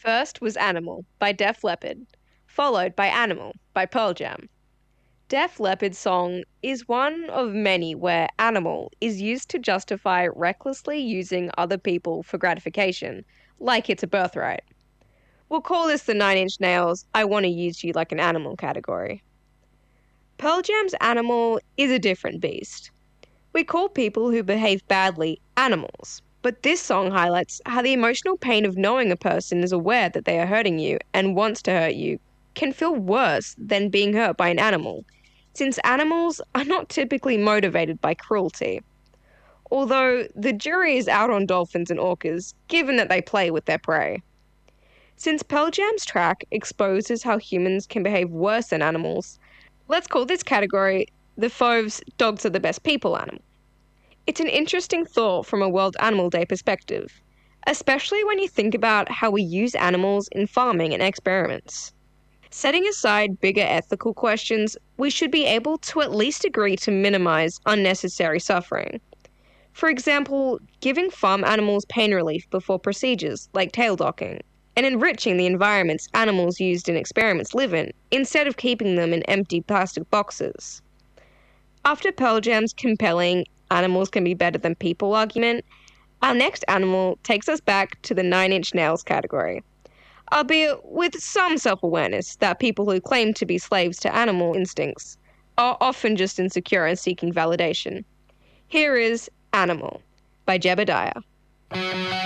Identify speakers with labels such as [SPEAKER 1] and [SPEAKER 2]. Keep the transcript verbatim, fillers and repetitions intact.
[SPEAKER 1] First was Animal by Def Leppard, followed by Animal by Pearl Jam. Def Leppard's song is one of many where animal is used to justify recklessly using other people for gratification, like it's a birthright. We'll call this the Nine Inch Nails I Want to Use You Like an Animal category. Pearl Jam's Animal is a different beast. We call people who behave badly animals, but this song highlights how the emotional pain of knowing a person is aware that they are hurting you and wants to hurt you can feel worse than being hurt by an animal, since animals are not typically motivated by cruelty. Although the jury is out on dolphins and orcas, given that they play with their prey. Since Pearl Jam's track exposes how humans can behave worse than animals, let's call this category the Fauves' Dogs Are the Best People animal. It's an interesting thought from a World Animal Day perspective, especially when you think about how we use animals in farming and experiments. Setting aside bigger ethical questions, we should be able to at least agree to minimize unnecessary suffering. For example, giving farm animals pain relief before procedures like tail docking, and enriching the environments animals used in experiments live in, instead of keeping them in empty plastic boxes. After Pearl Jam's compelling animals can be better than people argument, our next animal takes us back to the Nine Inch Nails category, albeit with some self-awareness that people who claim to be slaves to animal instincts are often just insecure and seeking validation. Here is Animal by Jebediah.